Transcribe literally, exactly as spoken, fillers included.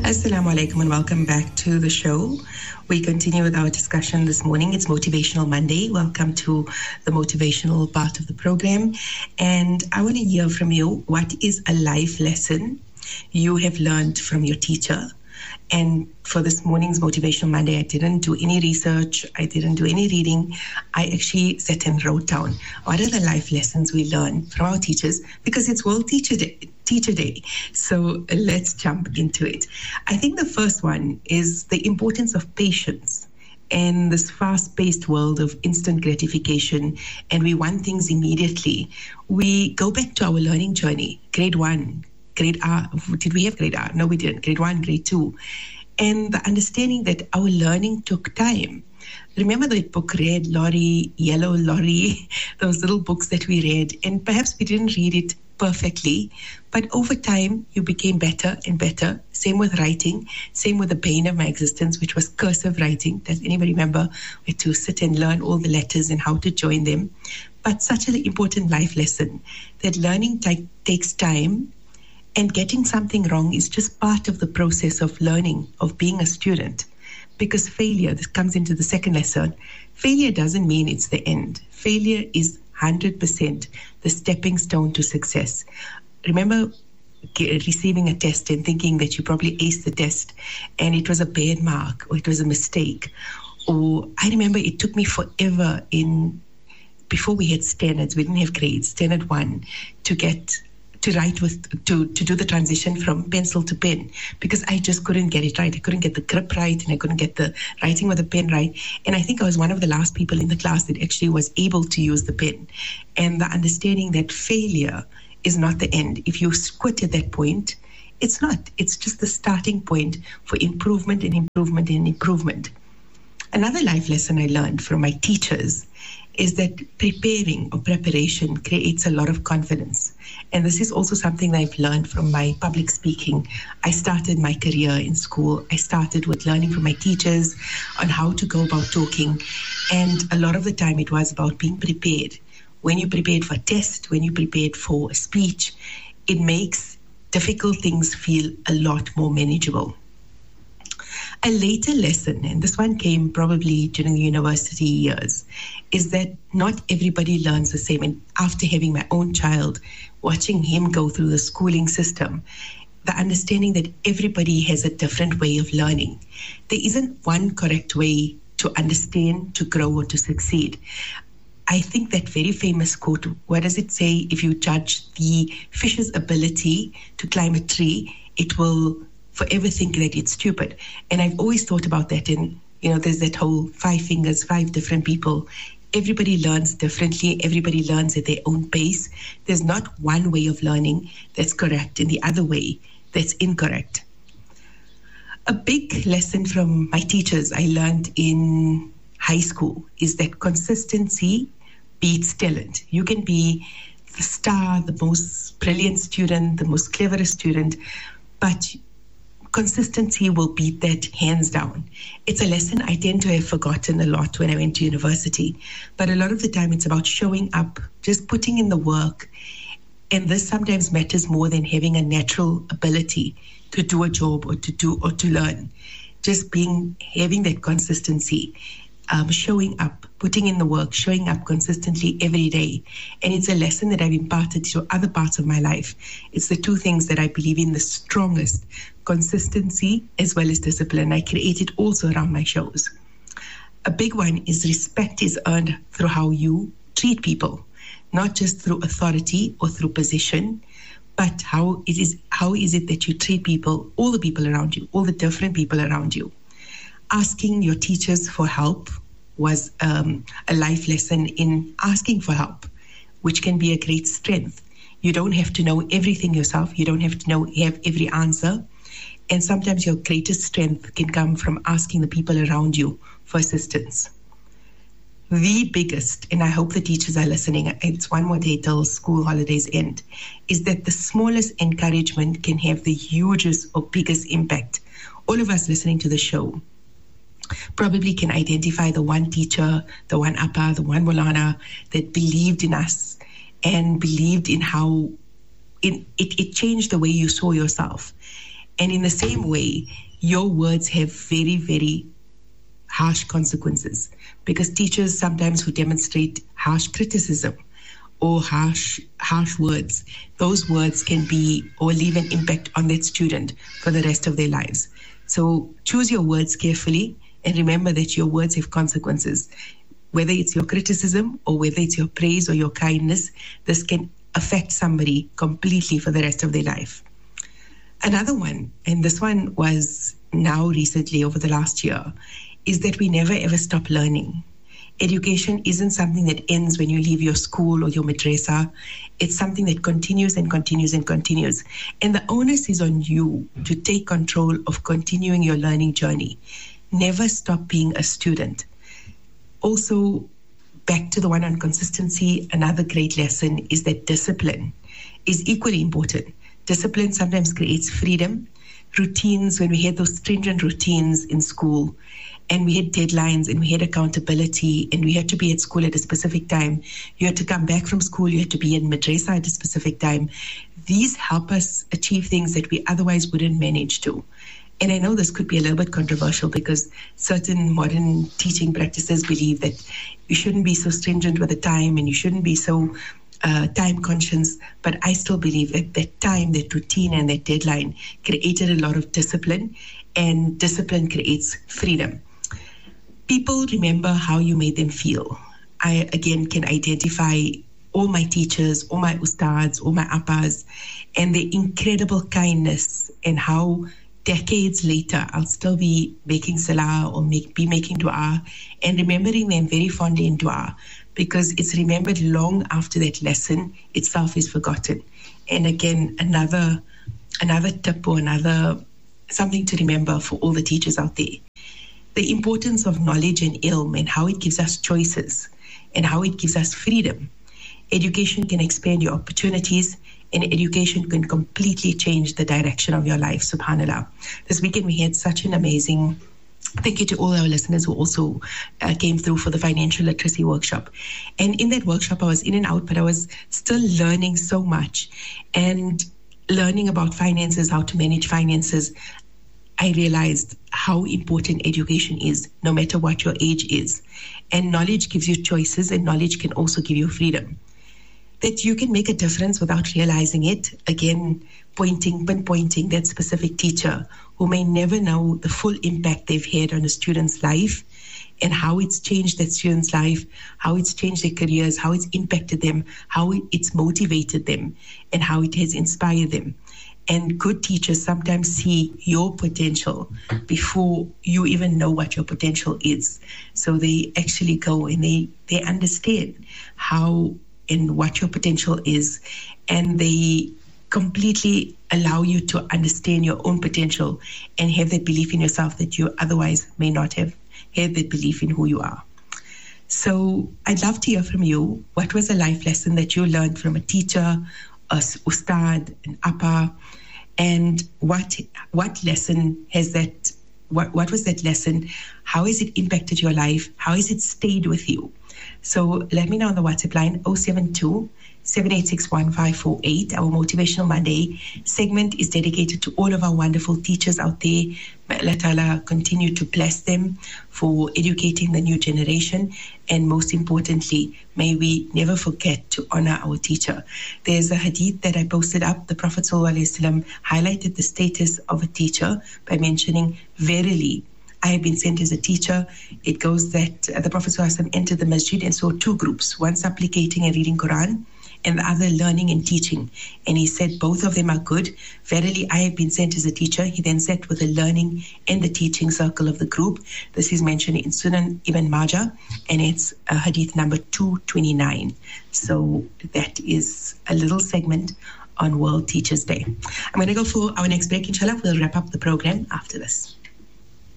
Assalamu alaikum and welcome back to the show. We continue with our discussion this morning. It's Motivational Monday. Welcome to the motivational part of the program. And I want to hear from you, what is a life lesson you have learned from your teacher? And for this morning's Motivational Monday, I didn't do any research. I didn't do any reading. I actually sat and wrote down what are the life lessons we learn from our teachers, because it's World Teacher Day. Teacher Day. So let's jump into it. I think the first one is the importance of patience in this fast-paced world of instant gratification, and we want things immediately. We go back to our learning journey, grade one, grade R. Did we have grade R? No, we didn't. Grade one, grade two. And the understanding that our learning took time. Remember that book, Red Lorry, Yellow Lorry, those little books that we read, and perhaps we didn't read it perfectly, but over time you became better and better. Same with writing, same with the bane of my existence, which was cursive writing. Does anybody remember? We had to sit and learn all the letters and how to join them. But such an important life lesson that learning t- takes time, and getting something wrong is just part of the process of learning, of being a student. Because failure, this comes into the second lesson, failure doesn't mean it's the end. Failure is one hundred percent the stepping stone to success. Remember get, receiving a test and thinking that you probably aced the test and it was a bad mark or it was a mistake. Or I remember it took me forever in, before we had standards, we didn't have grades, standard one, to get to write with, to, to do the transition from pencil to pen, because I just couldn't get it right. I couldn't get the grip right and I couldn't get the writing with a pen right. And I think I was one of the last people in the class that actually was able to use the pen. And the understanding that failure is not the end. If you quit at that point, it's not. It's just the starting point for improvement and improvement and improvement. Another life lesson I learned from my teachers is that preparing or preparation creates a lot of confidence. And this is also something that I've learned from my public speaking. I started my career in school. I started with learning from my teachers on how to go about talking. And a lot of the time it was about being prepared. When you prepared for a test, when you prepared for a speech, it makes difficult things feel a lot more manageable. A later lesson, and this one came probably during the university years, is that not everybody learns the same. And after having my own child, watching him go through the schooling system, the understanding that everybody has a different way of learning. There isn't one correct way to understand, to grow, or to succeed. I think that very famous quote, what does it say? If you judge the fish's ability to climb a tree, it will forever think that it's stupid. And I've always thought about that. And, you know, there's that whole five fingers, five different people. Everybody learns differently. Everybody learns at their own pace. There's not one way of learning that's correct and the other way that's incorrect. A big lesson from my teachers I learned in high school is that consistency beats talent. You can be the star, the most brilliant student, the most cleverest student, but consistency will beat that hands down. It's a lesson I tend to have forgotten a lot when I went to university, but a lot of the time it's about showing up, just putting in the work. And this sometimes matters more than having a natural ability to do a job or to do or to learn. Just being, having that consistency, um, showing up, putting in the work, showing up consistently every day. And it's a lesson that I've imparted to other parts of my life. It's the two things that I believe in the strongest: consistency as well as discipline. I create it also around my shows. A big one is respect is earned through how you treat people, not just through authority or through position, but how it is, how is it that you treat people, all the people around you, all the different people around you. Asking your teachers for help was um, a life lesson in asking for help, which can be a great strength. You don't have to know everything yourself. You don't have to know have every answer. And sometimes your greatest strength can come from asking the people around you for assistance. The biggest, and I hope the teachers are listening, it's one more day till school holidays end, is that the smallest encouragement can have the hugest or biggest impact. All of us listening to the show probably can identify the one teacher, the one Appa, the one Molana that believed in us and believed in how in, it, it changed the way you saw yourself. And in the same way, your words have very, very harsh consequences, because teachers sometimes who demonstrate harsh criticism or harsh harsh words, those words can be or leave an impact on that student for the rest of their lives. So choose your words carefully and remember that your words have consequences. Whether it's your criticism or whether it's your praise or your kindness, this can affect somebody completely for the rest of their life. Another one, and this one was now recently over the last year, is that we never ever stop learning. Education isn't something that ends when you leave your school or your madrasa. It's something that continues and continues and continues. And the onus is on you to take control of continuing your learning journey. Never stop being a student. Also, back to the one on consistency, another great lesson is that discipline is equally important. Discipline sometimes creates freedom. Routines, when we had those stringent routines in school, and we had deadlines and we had accountability and we had to be at school at a specific time. You had to come back from school, you had to be in madrasa at a specific time. These help us achieve things that we otherwise wouldn't manage to. And I know this could be a little bit controversial because certain modern teaching practices believe that you shouldn't be so stringent with the time and you shouldn't be so uh, time conscious. But I still believe that that time, that routine and that deadline created a lot of discipline, and discipline creates freedom. People remember how you made them feel. I, again, can identify all my teachers, all my ustads, all my appas, and their incredible kindness, and how decades later I'll still be making salah or make, be making dua and remembering them very fondly in dua, because it's remembered long after that lesson itself is forgotten. And again, another, another tip or another something to remember for all the teachers out there. The importance of knowledge and ilm and how it gives us choices and how it gives us freedom. Education can expand your opportunities, and education can completely change the direction of your life, subhanAllah. This weekend we had such an amazing, thank you to all our listeners who also uh, came through for the financial literacy workshop. And in that workshop I was in and out, but I was still learning so much and learning about finances, how to manage finances. I realized how important education is, no matter what your age is. And knowledge gives you choices, and knowledge can also give you freedom. That you can make a difference without realizing it. Again, pointing, pinpointing that specific teacher who may never know the full impact they've had on a student's life and how it's changed that student's life, how it's changed their careers, how it's impacted them, how it's motivated them, and how it has inspired them. And good teachers sometimes see your potential before you even know what your potential is. So they actually go and they, they understand how and what your potential is. And they completely allow you to understand your own potential and have that belief in yourself that you otherwise may not have had that belief in who you are. So I'd love to hear from you. What was a life lesson that you learned from a teacher, a ustad, an appa? And what what lesson has that, what, what was that lesson? How has it impacted your life? How has it stayed with you? So let me know on the WhatsApp line, oh seven two, seven eight six one five four eight. Our Motivational Monday segment is dedicated to all of our wonderful teachers out there. May Allah Ta'ala continue to bless them for educating the new generation. And most importantly, may we never forget to honor our teacher. There's a hadith that I posted up. The Prophet ﷺ highlighted the status of a teacher by mentioning, verily, I have been sent as a teacher. It goes that uh, the Prophet ﷺ entered the masjid and saw two groups, one supplicating and reading Quran, and the other learning and teaching. And he said, both of them are good. Verily, I have been sent as a teacher. He then sat with the learning and the teaching circle of the group. This is mentioned in Sunan Ibn Majah, and it's uh, hadith number two twenty-nine. So that is a little segment on World Teachers Day. I'm going to go for our next break, inshallah. We'll wrap up the program after this.